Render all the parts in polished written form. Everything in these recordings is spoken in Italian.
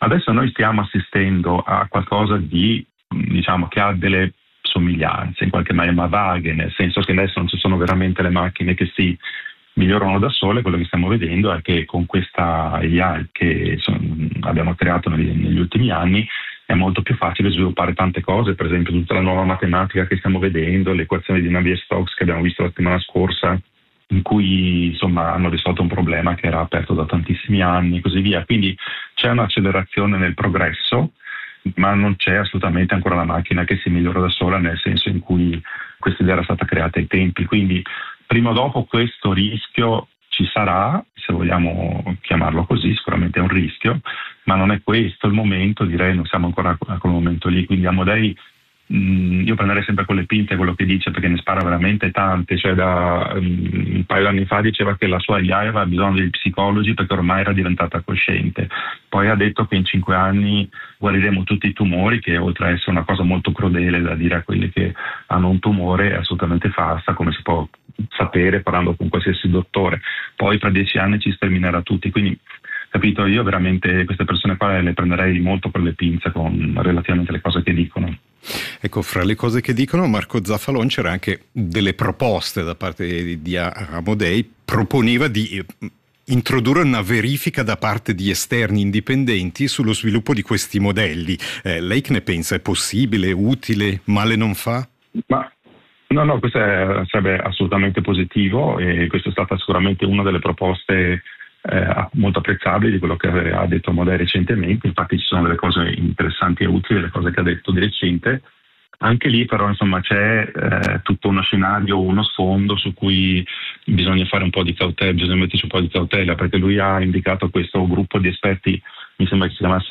Adesso noi stiamo assistendo a qualcosa di, diciamo, che ha delle somiglianze in qualche maniera, ma vaghe, nel senso che adesso non ci sono veramente le macchine che si migliorano da sole. Quello che stiamo vedendo è che con questa AI che abbiamo creato negli ultimi anni è molto più facile sviluppare tante cose, per esempio tutta la nuova matematica che stiamo vedendo, le equazioni di Navier-Stokes che abbiamo visto la settimana scorsa, in cui insomma hanno risolto un problema che era aperto da tantissimi anni e così via. Quindi c'è un'accelerazione nel progresso, ma non c'è assolutamente ancora la macchina che si migliora da sola, nel senso in cui questa idea era stata creata ai tempi. Quindi prima o dopo questo rischio ci sarà, se vogliamo chiamarlo così, sicuramente è un rischio, ma non è questo il momento, direi, non siamo ancora a quel momento lì. Quindi Amodei, io prenderei sempre con le pinte quello che dice, perché ne spara veramente tante. Cioè un paio di anni fa diceva che la sua AI aveva bisogno degli psicologi perché ormai era diventata cosciente, poi ha detto che in 5 anni guariremo tutti i tumori, che oltre a essere una cosa molto crudele da dire a quelli che hanno un tumore, è assolutamente falsa, come si può sapere parlando con qualsiasi dottore. Poi tra 10 anni ci sterminerà tutti. Quindi, capito, io veramente queste persone qua le prenderei molto con le pinze relativamente alle cose che dicono. Ecco, fra le cose che dicono Marco Zaffalon c'era anche delle proposte da parte di Amodei. Proponeva di introdurre una verifica da parte di esterni indipendenti sullo sviluppo di questi modelli. Lei che ne pensa? È possibile? Utile? Male non fa? Ma no, questo sarebbe assolutamente positivo, e questa è stata sicuramente una delle proposte molto apprezzabili di quello che ha detto Amodei recentemente. Infatti ci sono delle cose interessanti e utili, delle cose che ha detto di recente. Anche lì però insomma c'è tutto uno scenario, uno sfondo su cui bisogna fare un po' di cautela, bisogna metterci un po' di cautela, perché lui ha indicato questo gruppo di esperti, mi sembra che si chiamasse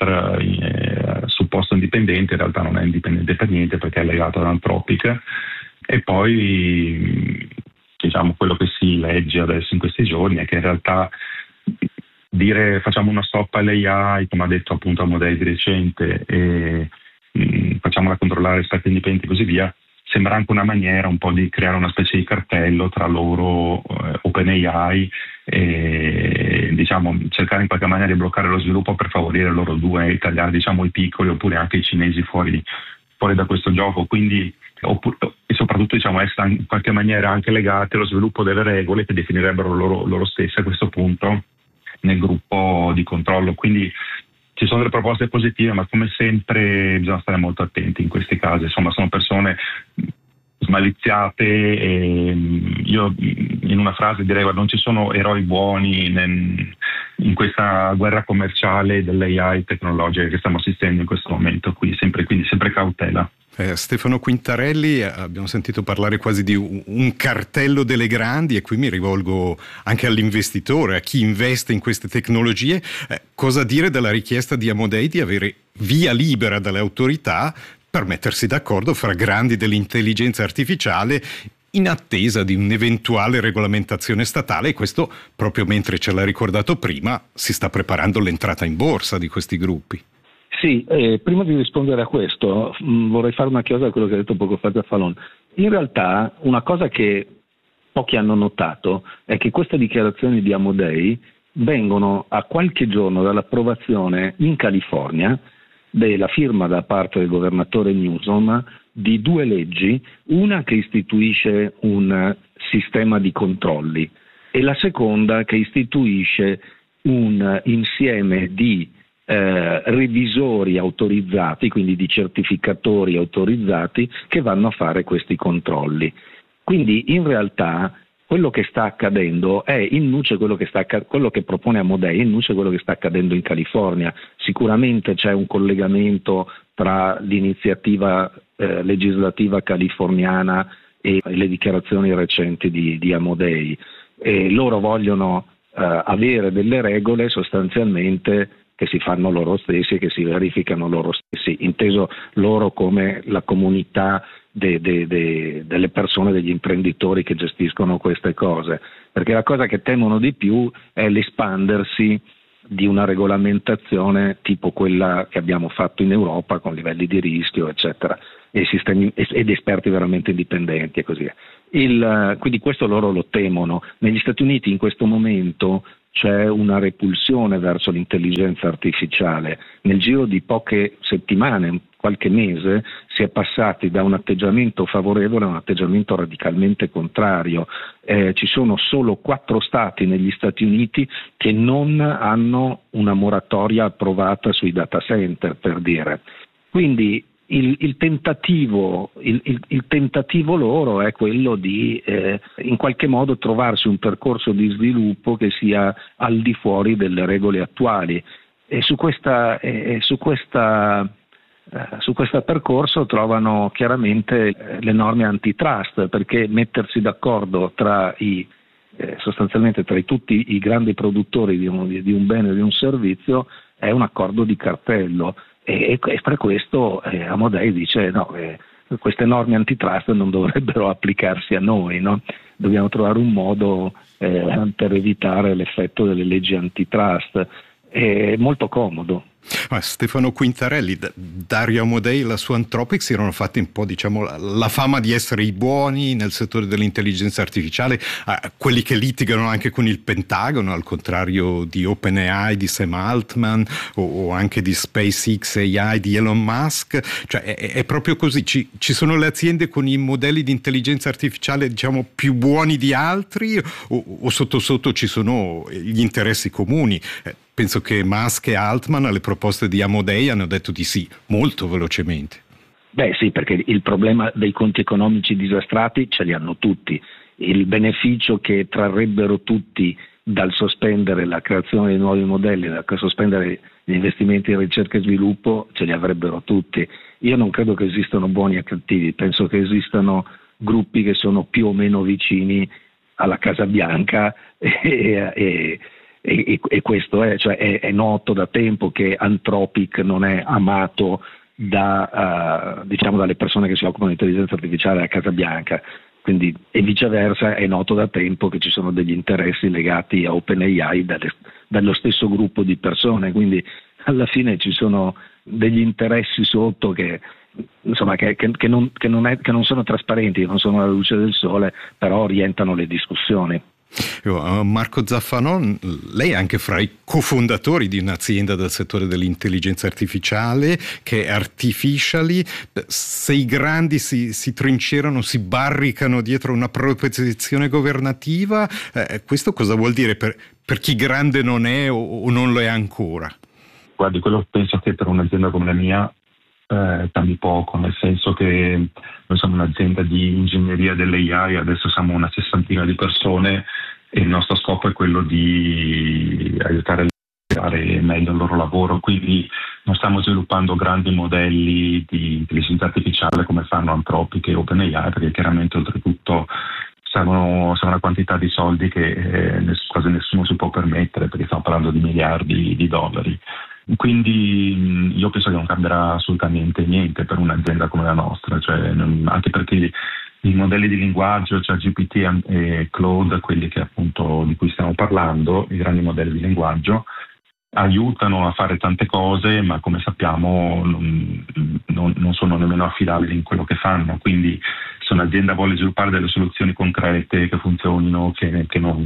METR, supposto indipendente. In realtà non è indipendente per niente, perché è legato ad Anthropic. E poi diciamo quello che si legge adesso in questi giorni è che in realtà dire facciamo una stop all'AI, come ha detto appunto Amodei di recente, e facciamola controllare esperti indipendenti e così via, sembra anche una maniera un po' di creare una specie di cartello tra loro, OpenAI, e diciamo cercare in qualche maniera di bloccare lo sviluppo per favorire loro due e tagliare, diciamo, i piccoli oppure anche i cinesi fuori da questo gioco. Quindi e soprattutto, diciamo, essere in qualche maniera anche legate allo sviluppo delle regole che definirebbero loro stesse a questo punto nel gruppo di controllo. Quindi ci sono delle proposte positive, ma come sempre bisogna stare molto attenti in questi casi. Insomma, sono persone smaliziate, e io in una frase direi: guarda, non ci sono eroi buoni in questa guerra commerciale dell'AI tecnologica che stiamo assistendo in questo momento qui, quindi sempre cautela. Stefano Quintarelli, abbiamo sentito parlare quasi di un cartello delle grandi, e qui mi rivolgo anche all'investitore, a chi investe in queste tecnologie. Cosa dire della richiesta di Amodei di avere via libera dalle autorità per mettersi d'accordo fra grandi dell'intelligenza artificiale in attesa di un'eventuale regolamentazione statale? E questo proprio mentre, ce l'ha ricordato prima, si sta preparando l'entrata in borsa di questi gruppi. Sì, prima di rispondere a questo vorrei fare una chiosa a quello che ha detto poco fa Zaffalon. In realtà una cosa che pochi hanno notato è che queste dichiarazioni di Amodei vengono a qualche giorno dall'approvazione in California della firma da parte del governatore Newsom di 2 leggi, una che istituisce un sistema di controlli e la seconda che istituisce un insieme di revisori autorizzati, quindi di certificatori autorizzati che vanno a fare questi controlli. Quindi in realtà quello che sta accadendo è in nuce quello che propone Amodei, in nuce quello che sta accadendo in California. Sicuramente c'è un collegamento tra l'iniziativa legislativa californiana e le dichiarazioni recenti di Amodei. Loro vogliono avere delle regole sostanzialmente che si fanno loro stessi e che si verificano loro stessi, inteso loro come la comunità delle persone, degli imprenditori che gestiscono queste cose, perché la cosa che temono di più è l'espandersi di una regolamentazione tipo quella che abbiamo fatto in Europa con livelli di rischio eccetera e sistemi ed esperti veramente indipendenti e così via. Quindi questo loro lo temono. Negli Stati Uniti in questo momento c'è una repulsione verso l'intelligenza artificiale. Nel giro di poche settimane, qualche mese, si è passati da un atteggiamento favorevole a un atteggiamento radicalmente contrario. Ci sono solo 4 stati negli Stati Uniti che non hanno una moratoria approvata sui data center, per dire. Quindi il tentativo loro è quello di in qualche modo trovarsi un percorso di sviluppo che sia al di fuori delle regole attuali, e su questo percorso trovano chiaramente le norme antitrust, perché mettersi d'accordo sostanzialmente tra tutti i grandi produttori di un bene o di un servizio è un accordo di cartello. E per questo Amodei dice no, queste norme antitrust non dovrebbero applicarsi a noi, no? Dobbiamo trovare un modo per evitare l'effetto delle leggi antitrust. È molto comodo. Stefano Quintarelli, Dario Amodei e la sua Anthropic si erano fatti un po', diciamo, la fama di essere i buoni nel settore dell'intelligenza artificiale, quelli che litigano anche con il Pentagono, al contrario di OpenAI di Sam Altman o anche di SpaceX AI di Elon Musk. Cioè è proprio così, ci sono le aziende con i modelli di intelligenza artificiale, diciamo, più buoni di altri, o sotto sotto ci sono gli interessi comuni. Penso che Musk e Altman alle proposte di Amodei hanno detto di sì, molto velocemente. Beh sì, perché il problema dei conti economici disastrati ce li hanno tutti. Il beneficio che trarrebbero tutti dal sospendere la creazione di nuovi modelli, dal sospendere gli investimenti in ricerca e sviluppo, ce li avrebbero tutti. Io non credo che esistano buoni e cattivi, penso che esistano gruppi che sono più o meno vicini alla Casa Bianca e questo è noto da tempo che Anthropic non è amato dalle persone che si occupano di intelligenza artificiale a Casa Bianca, quindi, e viceversa è noto da tempo che ci sono degli interessi legati a OpenAI dallo stesso gruppo di persone, quindi alla fine ci sono degli interessi sotto che insomma che non sono trasparenti, che non sono alla luce del sole, però orientano le discussioni. Marco Zaffanon, lei è anche fra i cofondatori di un'azienda del settore dell'intelligenza artificiale che è Artificially. Se i grandi si trincerano, si barricano dietro una proposizione governativa, questo cosa vuol dire per chi grande non è o non lo è ancora? Guardi, quello penso che per un'azienda come la mia cambi poco, nel senso che noi siamo un'azienda di ingegneria dell'AI, adesso siamo una 60ina di persone e il nostro scopo è quello di aiutare a fare meglio il loro lavoro, quindi non stiamo sviluppando grandi modelli di intelligenza artificiale come fanno Anthropic e OpenAI, perché chiaramente oltretutto servono una quantità di soldi che quasi nessuno si può permettere, perché stiamo parlando di miliardi di dollari. Quindi io penso che non cambierà assolutamente niente per un'azienda come la nostra, anche perché i modelli di linguaggio, cioè GPT e Claude, quelli che appunto di cui stiamo parlando, i grandi modelli di linguaggio, aiutano a fare tante cose, ma come sappiamo non sono nemmeno affidabili in quello che fanno. Quindi se un'azienda vuole sviluppare delle soluzioni concrete che funzionino, che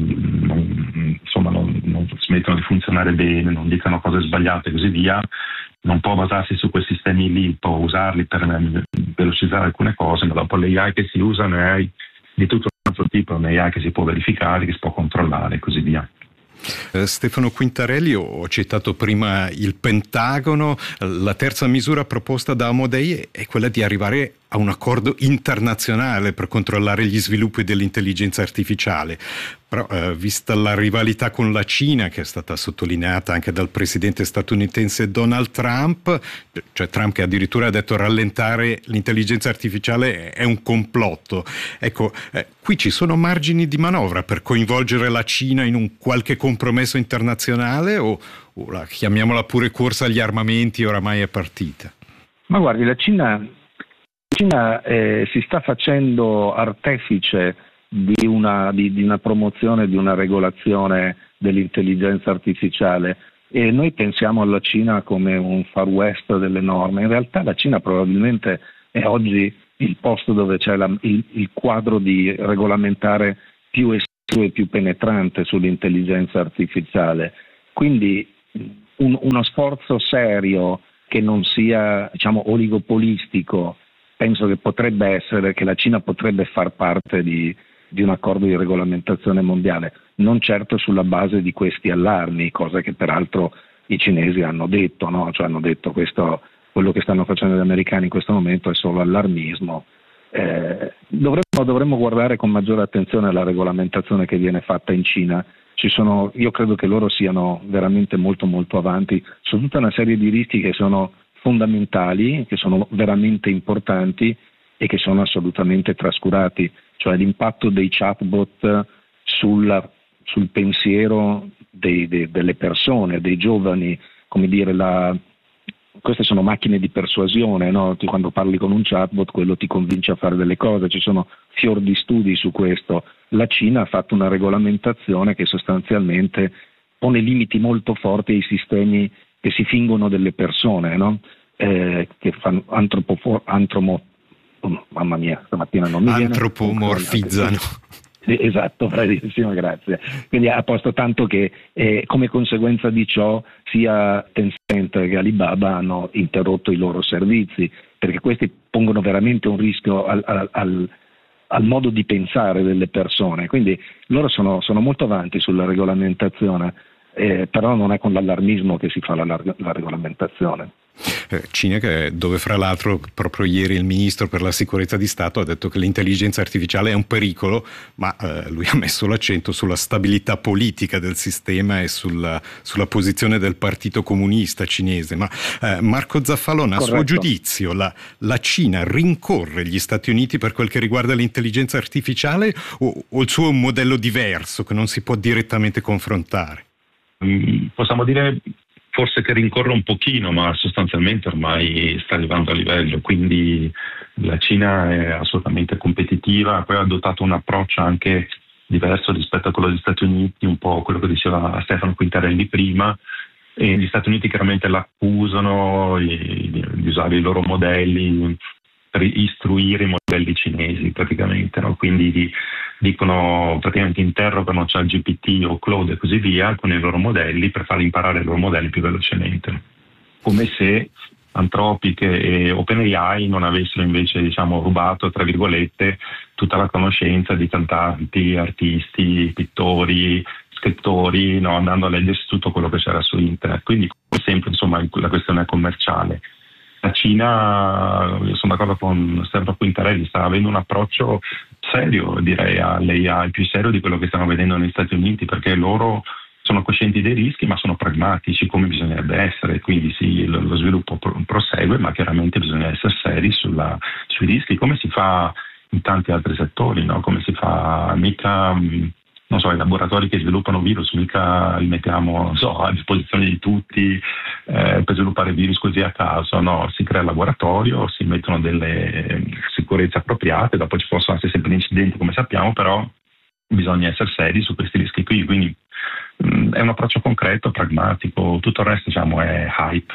non smettono di funzionare bene, non dicano cose sbagliate e così via, non può basarsi su quei sistemi lì, può usarli per velocizzare alcune cose, ma dopo le AI che si usano è AI di tutto un altro tipo, è un AI che si può verificare, che si può controllare e così via. Stefano Quintarelli, ho citato prima il Pentagono. La terza misura proposta da Amodei è quella di arrivare a un accordo internazionale per controllare gli sviluppi dell'intelligenza artificiale. Però, vista la rivalità con la Cina, che è stata sottolineata anche dal presidente statunitense Donald Trump, cioè Trump che addirittura ha detto rallentare l'intelligenza artificiale è un complotto. Ecco, qui ci sono margini di manovra per coinvolgere la Cina in un qualche compromesso internazionale o chiamiamola pure corsa agli armamenti oramai è partita? Ma guardi, la Cina si sta facendo artefice di una promozione, di una regolazione dell'intelligenza artificiale, e noi pensiamo alla Cina come un far west delle norme. In realtà la Cina probabilmente è oggi il posto dove c'è il quadro di regolamentare più più penetrante sull'intelligenza artificiale. Quindi uno sforzo serio che non sia, diciamo, oligopolistico, penso che potrebbe essere, che la Cina potrebbe far parte di un accordo di regolamentazione mondiale, non certo sulla base di questi allarmi, cosa che peraltro i cinesi hanno detto, no? Cioè hanno detto quello che stanno facendo gli americani in questo momento è solo allarmismo. Dovremmo guardare con maggiore attenzione alla regolamentazione che viene fatta in Cina. Io credo che loro siano veramente molto molto avanti su tutta una serie di rischi che sono fondamentali, che sono veramente importanti e che sono assolutamente trascurati, cioè l'impatto dei chatbot sul pensiero delle persone, dei giovani, come dire, queste sono macchine di persuasione, no? Tu quando parli con un chatbot quello ti convince a fare delle cose, ci sono fior di studi su questo. La Cina ha fatto una regolamentazione che sostanzialmente pone limiti molto forti ai sistemi che si fingono delle persone, no? Che fanno mamma mia, stamattina non mi viene. Antropomorfizzano. Sì, esatto, bravissimo, grazie. Quindi ha posto tanto che come conseguenza di ciò sia Tencent che Alibaba hanno interrotto i loro servizi, perché questi pongono veramente un rischio al modo di pensare delle persone. Quindi loro sono molto avanti sulla regolamentazione, però non è con l'allarmismo che si fa la regolamentazione. Cina, dove fra l'altro proprio ieri il ministro per la sicurezza di Stato ha detto che l'intelligenza artificiale è un pericolo, ma lui ha messo l'accento sulla stabilità politica del sistema e sulla posizione del Partito Comunista cinese. Ma Marco Zaffalona, a suo giudizio, la Cina rincorre gli Stati Uniti per quel che riguarda l'intelligenza artificiale o il suo è un modello diverso che non si può direttamente confrontare? Possiamo dire forse che rincorre un pochino, ma sostanzialmente ormai sta arrivando a livello, quindi la Cina è assolutamente competitiva, poi ha adottato un approccio anche diverso rispetto a quello degli Stati Uniti, un po' quello che diceva Stefano Quintarelli prima, e gli Stati Uniti chiaramente l'accusano di usare i loro modelli per istruire i modelli cinesi praticamente, no? Quindi dicono, praticamente interrogano ChatGPT o Claude e così via con i loro modelli per far imparare i loro modelli più velocemente, come se Anthropic e OpenAI non avessero invece, diciamo, rubato, tra virgolette, tutta la conoscenza di cantanti, artisti, pittori, scrittori, no? Andando a leggersi tutto quello che c'era su internet. Quindi come sempre, insomma, la questione è commerciale. La Cina, io sono d'accordo con Stefano Quintarelli, sta avendo un approccio serio, direi, all'AI, più serio di quello che stiamo vedendo negli Stati Uniti, perché loro sono coscienti dei rischi ma sono pragmatici come bisognerebbe essere, quindi sì, lo sviluppo prosegue, ma chiaramente bisogna essere seri sui rischi, come si fa in tanti altri settori, no? Come si fa, mica, non so, i laboratori che sviluppano virus, mica li mettiamo, non so, a disposizione di tutti per sviluppare virus così a caso, no? Si crea il laboratorio, si mettono delle sicurezze appropriate, dopo ci possono essere sempre incidenti come sappiamo, però bisogna essere seri su questi rischi qui, quindi è un approccio concreto, pragmatico, tutto il resto, diciamo, è hype.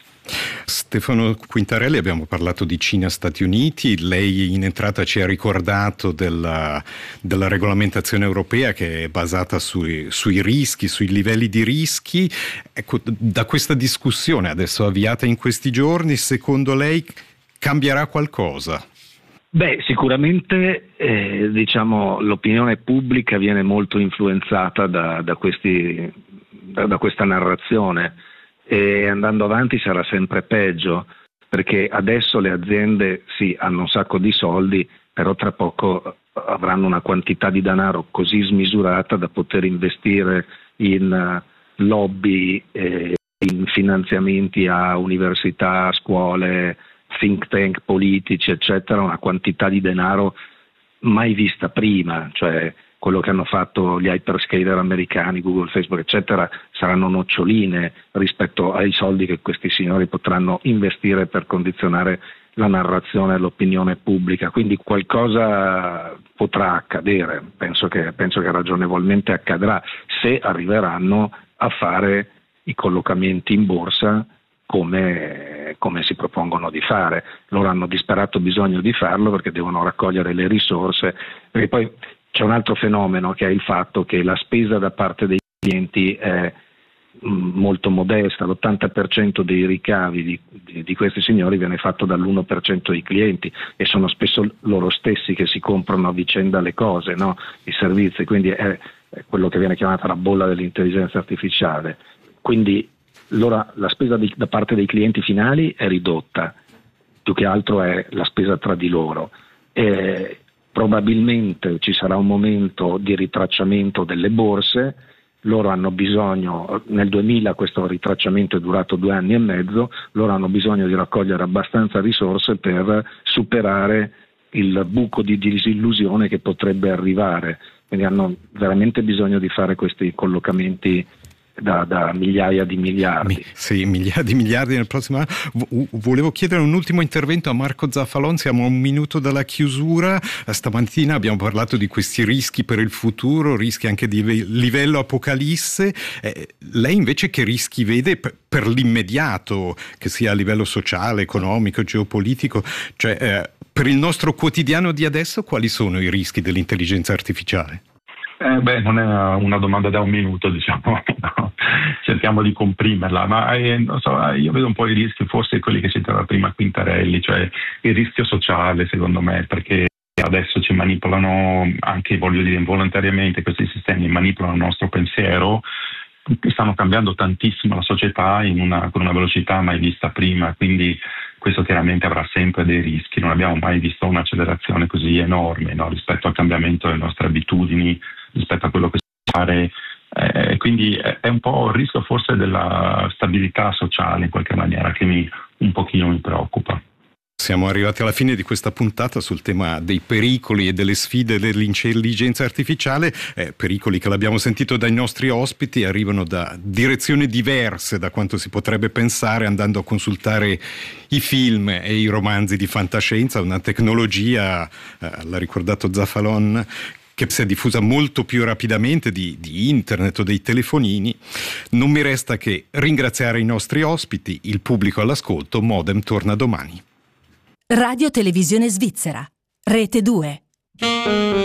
Stefano Quintarelli, abbiamo parlato di Cina-Stati Uniti, lei in entrata ci ha ricordato della regolamentazione europea che è basata sui rischi, sui livelli di rischi. Ecco, da questa discussione adesso avviata in questi giorni, secondo lei cambierà qualcosa? Beh, sicuramente diciamo, l'opinione pubblica viene molto influenzata da questa narrazione. E andando avanti sarà sempre peggio, perché adesso le aziende sì hanno un sacco di soldi, però tra poco avranno una quantità di denaro così smisurata da poter investire in lobby, in finanziamenti a università, scuole, think tank politici, eccetera, una quantità di denaro mai vista prima, cioè quello che hanno fatto gli hyperscaler americani, Google, Facebook, eccetera, saranno noccioline rispetto ai soldi che questi signori potranno investire per condizionare la narrazione e l'opinione pubblica. Quindi qualcosa potrà accadere, penso che ragionevolmente accadrà, se arriveranno a fare i collocamenti in borsa come si propongono di fare. Loro hanno disperato bisogno di farlo perché devono raccogliere le risorse, perché poi c'è un altro fenomeno, che è il fatto che la spesa da parte dei clienti è molto modesta. L'80% dei ricavi di questi signori viene fatto dall'1% dei clienti, e sono spesso loro stessi che si comprano a vicenda le cose, no? I servizi, quindi è quello che viene chiamata la bolla dell'intelligenza artificiale. Quindi la spesa da parte dei clienti finali è ridotta, più che altro è la spesa tra di loro. Probabilmente ci sarà un momento di ritracciamento delle borse. Loro hanno bisogno, nel 2000 questo ritracciamento è durato 2 anni e mezzo, loro hanno bisogno di raccogliere abbastanza risorse per superare il buco di disillusione che potrebbe arrivare, quindi hanno veramente bisogno di fare questi collocamenti da migliaia di miliardi. Sì, migliaia di miliardi nel prossimo anno. Volevo chiedere un ultimo intervento a Marco Zaffalon, siamo a 1 minuto dalla chiusura. Stamattina abbiamo parlato di questi rischi per il futuro, rischi anche di livello apocalisse. Lei invece che rischi vede per l'immediato, che sia a livello sociale, economico, geopolitico? Cioè, per il nostro quotidiano di adesso, quali sono i rischi dell'intelligenza artificiale? Non è una domanda da 1 minuto, diciamo, no? Cerchiamo di comprimerla, ma non so, io vedo un po' i rischi, forse quelli che citava prima Quintarelli, cioè il rischio sociale, secondo me, perché adesso ci manipolano anche, voglio dire, involontariamente, questi sistemi manipolano il nostro pensiero, stanno cambiando tantissimo la società con una velocità mai vista prima, quindi questo chiaramente avrà sempre dei rischi. Non abbiamo mai visto un'accelerazione così enorme, no? Rispetto al cambiamento delle nostre abitudini, rispetto a quello che si può fare, quindi è un po' il rischio forse della stabilità sociale in qualche maniera che un pochino mi preoccupa. Siamo arrivati alla fine di questa puntata sul tema dei pericoli e delle sfide dell'intelligenza artificiale, pericoli che l'abbiamo sentito dai nostri ospiti, arrivano da direzioni diverse da quanto si potrebbe pensare andando a consultare i film e i romanzi di fantascienza, una tecnologia, l'ha ricordato Zaffalon, che si è diffusa molto più rapidamente di internet o dei telefonini. Non mi resta che ringraziare i nostri ospiti, il pubblico all'ascolto. Modem torna domani. Radio Televisione Svizzera, Rete 2.